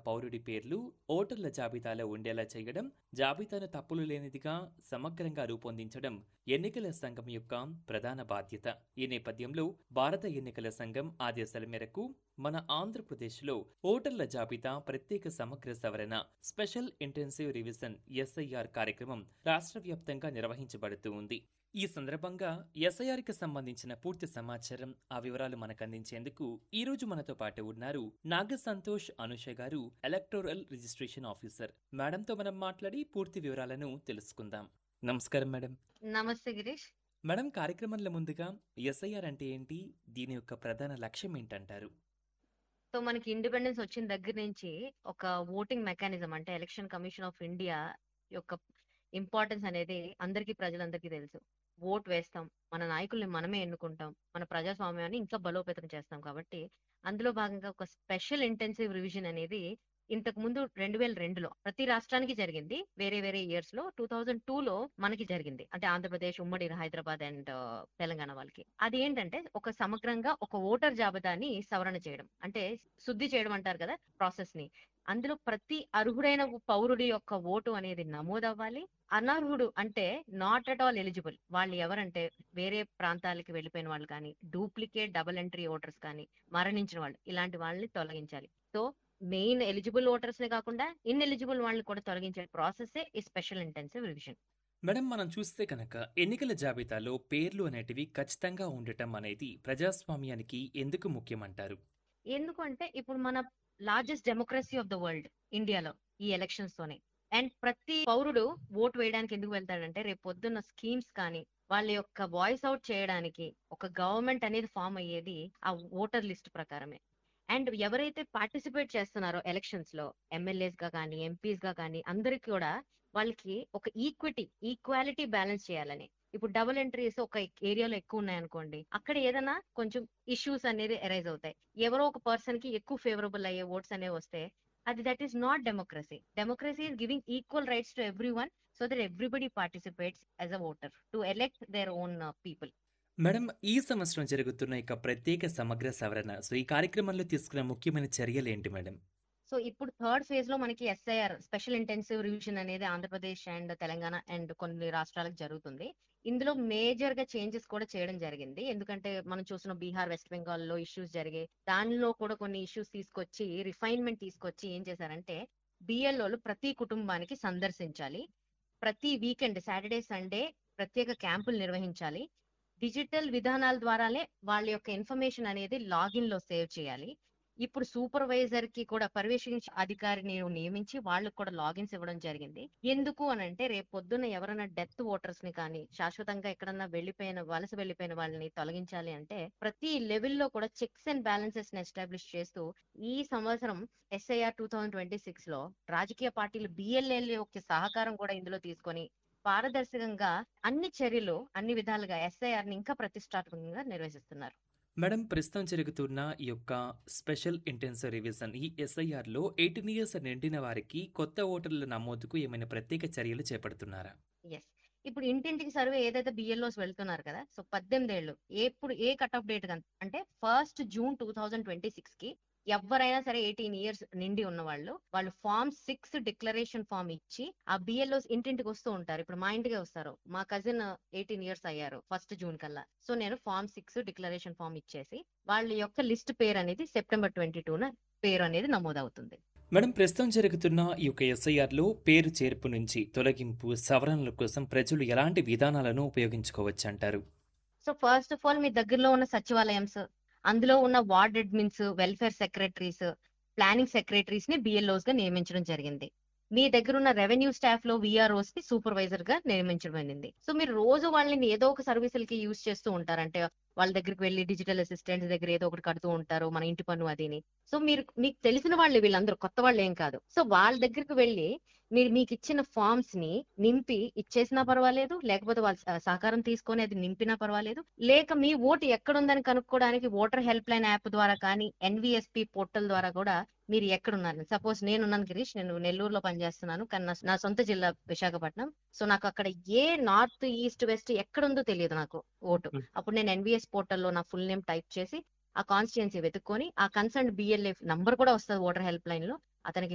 పౌరుడి పేర్లు ఓటర్ల జాబితాలో ఉండేలా చేయడం, జాబితాను తప్పులు లేనిదిగా సమగ్రంగా రూపొందించడం ఎన్నికల సంఘం యొక్క ప్రధాన బాధ్యత. ఈ నేపథ్యంలో భారత ఎన్నికల సంఘం ఆదేశాల మేరకు మన ఆంధ్రప్రదేశ్లో ఓటర్ల జాబితా ప్రత్యేక సమగ్ర సవరణ స్పెషల్ ఇంటెన్సివ్ రివిజన్ ఎస్ఐఆర్ కార్యక్రమం రాష్ట్ర వ్యాప్తంగా నిర్వహించబడుతూ ఉంది. ఈ సందర్భంగా ఎస్ఐఆర్కి సంబంధించిన పూర్తి సమాచారం, ఆ వివరాలు మనకు అందించేందుకు ఈ రోజు మనతో పాటు ఉన్నారు నాగ సంతోష్ అనుష గారు, ఎలక్టోరల్ రిజిస్ట్రేషన్ ఆఫీసర్. మేడంతో మనం మాట్లాడి పూర్తి వివరాలను తెలుసుకుందాం. నమస్కారం మేడం. నమస్తే గిరీష్. మేడం, కార్యక్రమంలో ముందుగా ఎస్ఐఆర్ అంటే ఏంటి, దీని యొక్క ప్రధాన లక్ష్యం ఏంటంటారు? సో మనకి ఇండిపెండెన్స్ వచ్చిన దగ్గర నుంచి ఒక ఓటింగ్ మెకానిజం అంటే ఎలక్షన్ కమిషన్ ఆఫ్ ఇండియా యొక్క ఇంపార్టెన్స్ అనేది ప్రజలందరికీ తెలుసు. ఓట్ వేస్తాం, మన నాయకుల్ని మనమే ఎన్నుకుంటాం, మన ప్రజాస్వామ్యాన్ని ఇంకా బలోపేతం చేస్తాం. కాబట్టి అందులో భాగంగా ఒక స్పెషల్ ఇంటెన్సివ్ రివిజన్ అనేది ఇంతకు ముందు 2002లో ప్రతి రాష్ట్రానికి జరిగింది. వేరే వేరే ఇయర్స్ లో 2002లో మనకి జరిగింది. అంటే ఆంధ్రప్రదేశ్, ఉమ్మడి హైదరాబాద్ అండ్ తెలంగాణ వాళ్ళకి. అది ఏంటంటే ఒక సమగ్రంగా ఒక ఓటర్ జాబితాని సవరణ చేయడం, అంటే శుద్ధి చేయడం అంటారు కదా, ప్రాసెస్ ని. అందులో ప్రతి అర్హుడైన పౌరుడి యొక్క ఓటు అనేది నమోదవ్వాలి. అనర్హుడు అంటే నాట్ అట్ ఆల్ ఎలిజిబుల్ వాళ్ళు ఎవరంటే వేరే ప్రాంతాలకి వెళ్ళిపోయిన వాళ్ళు కానీ, డూప్లికేట్ డబుల్ ఎంట్రీ ఓటర్స్ కానీ, మరణించిన వాళ్ళు, ఇలాంటి వాళ్ళని తొలగించాలి. సో మెయిన్ ఎలిజిబుల్ ఓటర్స్ నే కాకుండా ఇన్ ఎలిజిబుల్ వాళ్ళని కూడా తొలగించే ప్రాసెస్ ఈ స్పెషల్ ఇంటెన్సివ్ రివిజన్. మేడం, మనం చూస్తే కనుక ఎన్నికల జాబితాలో పేర్లు అనేటివి ఖచ్చితంగా ఉండటం అనేది ప్రజాస్వామ్యానికి ఎందుకు ముఖ్యమంటారు? ఎందుకంటే ఇప్పుడు మన largest democracy of the world ఇండియాలో ఈ ఎలక్షన్స్ తోనే. అండ్ ప్రతి పౌరుడు ఓటు వేయడానికి ఎందుకు వెళ్తాడంటే రేపు పొద్దున్న స్కీమ్స్ కానీ వాళ్ళ యొక్క వాయిస్ అవుట్ చేయడానికి ఒక గవర్నమెంట్ అనేది ఫామ్ అయ్యేది ఆ ఓటర్ లిస్ట్ ప్రకారమే. అండ్ ఎవరైతే పార్టిసిపేట్ చేస్తున్నారో ఎలక్షన్స్ లో ఎమ్మెల్యేస్ గా కానీ, ఎంపీస్ గా కానీ, అందరికి కూడా వాళ్ళకి ఒక ఈక్వాలిటీ బ్యాలెన్స్ చేయాలని. ఇప్పుడు డబుల్ ఎంట్రీస్ ఒక ఏరియాలో ఎక్కువ ఉన్నాయనుకోండి, అక్కడ ఏదైనా కొంచెం ఇష్యూస్ అనేది అరైజ్ అవుతాయి. ఎవరో ఒక పర్సన్ కి ఎక్కువ ఫేవరబుల్ అయ్యే ఓట్స్ అనేవి వస్తే అది that is not democracy. Democracy is giving equal rights to every one so that everybody participates as a voter to elect their own people. Madam, ఈ సంవత్సరం జరుగుతున్న ఇక ప్రత్యేక సమగ్ర సవరణ, ఈ కార్యక్రమంలో తీసుకున్న ముఖ్యమైన చర్యలు ఏంటి మేడం? సో ఇప్పుడు థర్డ్ ఫేజ్ లో మనకి ఎస్ఐఆర్ స్పెషల్ ఇంటెన్సివ్ రివిజన్ అనేది ఆంధ్రప్రదేశ్ అండ్ తెలంగాణ అండ్ కొన్ని రాష్ట్రాలకు జరుగుతుంది. ఇందులో మేజర్ గా చేంజెస్ కూడా చేయడం జరిగింది. ఎందుకంటే మనం చూసిన బీహార్, వెస్ట్ బెంగాల్ లో ఇష్యూస్ జరిగాయి. దానిలో కూడా కొన్ని ఇష్యూస్ తీసుకొచ్చి రిఫైన్మెంట్ తీసుకొచ్చి ఏం చేశారంటే బిఎల్ఓలు ప్రతి కుటుంబానికి సందర్శించాలి. ప్రతి వీకెండ్ సాటర్డే, సండే ప్రత్యేక క్యాంపులు నిర్వహించాలి. డిజిటల్ విధానాల ద్వారానే వాళ్ళ యొక్క ఇన్ఫర్మేషన్ అనేది లాగిన్ లో సేవ్ చేయాలి. ఇప్పుడు సూపర్వైజర్ కి కూడా పర్యవేక్షించే అధికారిని నియమించి వాళ్ళకి కూడా లాగిన్స్ ఇవ్వడం జరిగింది. ఎందుకు అనంటే రేపు పొద్దున్న ఎవరైనా డెత్ ఓటర్స్ ని కానీ, శాశ్వతంగా ఎక్కడన్నా వలస వెళ్ళిపోయిన వాళ్ళని తొలగించాలి అంటే ప్రతి లెవెల్లో కూడా చెక్స్ అండ్ బ్యాలెన్సెస్ ని ఎస్టాబ్లిష్ చేస్తూ ఈ సంవత్సరం ఎస్ఐఆర్ 2026 లో రాజకీయ పార్టీలు బిఎల్ఎల్ యొక్క సహకారం కూడా ఇందులో తీసుకొని పారదర్శకంగా అన్ని చర్యలు అన్ని విధాలుగా ఎస్ఐఆర్ ని ఇంకా ప్రతిష్టాత్మకంగా నిర్వహిస్తున్నారు. మేడం, ప్రస్తుతం జరుగుతున్న ఈ యొక్క స్పెషల్ ఇంటెన్సివ్ రివిజన్ ఈ ఎస్ఐఆర్ లో 18 ఇయర్స్ నిండిన వారికి కొత్త ఓటర్ల నమోదుకు ఏమైనా ప్రత్యేక చర్యలు చేపడుతున్నారా? ఎస్. ఇప్పుడు ఇంటింటికి సర్వే ఏదైతే బిఎల్ఓస్ వెళ్తున్నారు కదా, సో 18 ఏళ్ళు ఏ కట్ ఆఫ్ డేట్ అంటే 1 జూన్ 2026 కి ఎవరైనా సరే 18 ఇయర్స్ నిండి ఉన్న వాళ్ళు ఫామ్ 6 డిక్లరేషన్ ఫామ్ ఇచ్చి ఆ బిఎల్ఓస్ ఇంటింటికి వస్తూ ఉంటారు. ఇప్పుడు మా ఇంటికి వస్తారు. మా కజిన్ 18 ఇయర్స్ అయ్యారు 1 జూన్ కల్లా. సో నేను ఫామ్ 6 డిక్లరేషన్ ఫామ్ ఇచ్చేసి వాళ్ళ యొక్క లిస్ట్ పేరు అనేది సెప్టెంబర్ 22న పేరు అనేది నమోదవుతుంది. మేడం, ప్రస్తుతం జరుగుతున్న ఈ యొక్క ఎస్ఐఆర్ లో పేరు చేర్పు నుంచి తొలగింపు, సవరణల కోసం ప్రజలు ఎలాంటి విధానాలను ఉపయోగించుకోవచ్చు అంటారు? సో ఫస్ట్ ఆఫ్ ఆల్ మీ దగ్గరలో ఉన్న సచివాలయంస్, అందులో ఉన్న ward admins, welfare secretaries, planning secretaries ని బిఎల్ఓస్ గా నియమించడం జరిగింది. మీ దగ్గర ఉన్న రెవెన్యూ స్టాఫ్ లో విఆర్ఓస్ కి సూపర్వైజర్ గా నియమించడం జరిగింది. సో మీరు రోజు వాళ్ళని ఏదో ఒక సర్వీసులకి యూజ్ చేస్తూ ఉంటారు. అంటే వాళ్ళ దగ్గరికి వెళ్ళి డిజిటల్ అసిస్టెంట్స్ దగ్గర ఏదో ఒకటి కడుతూ ఉంటారు, మన ఇంటి పన్ను అదిని. సో మీకు తెలిసిన వాళ్ళు, వీళ్ళందరూ కొత్త వాళ్ళు ఏం కాదు. సో వాళ్ళ దగ్గరికి వెళ్ళి మీకు ఇచ్చిన ఫార్మ్స్ ని నింపి ఇచ్చేసినా పర్వాలేదు, లేకపోతే వాళ్ళ సహకారం తీసుకొని అది నింపినా పర్వాలేదు, లేక మీ ఓటు ఎక్కడుందని కనుక్కోవడానికి ఓటర్ హెల్ప్ లైన్ యాప్ ద్వారా కానీ, ఎన్విఎస్పి పోర్టల్ ద్వారా కూడా మీరు ఎక్కడున్నారు. సపోజ్ నేనున్నాను గిరీష్, నేను నెల్లూరులో పనిచేస్తున్నాను, కానీ నా సొంత జిల్లా విశాఖపట్నం. సో నాకు అక్కడ ఏ నార్త్, ఈస్ట్, వెస్ట్ ఎక్కడుందో తెలియదు నాకు ఓటు. అప్పుడు నేను ఎన్విఎస్ పోర్టల్లో నా ఫుల్ నేమ్ టైప్ చేసి ఆ కాన్స్టిట్యుయెన్సీ వెతుక్కొని ఆ కన్సర్న్ బిఎల్ఏ నంబర్ కూడా వస్తుంది ఓటర్ హెల్ప్ లైన్ లో, అతనికి